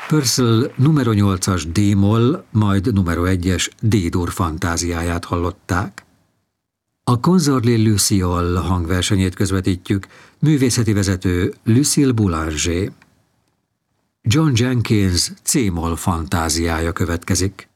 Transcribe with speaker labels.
Speaker 1: Purcell numero 8-as D-moll, majd numero 1-es D-dur fantáziáját hallották. A Consorli Luciole hangversenyét közvetítjük, művészeti vezető Lucille Boulanger. John Jenkins C-moll fantáziája következik.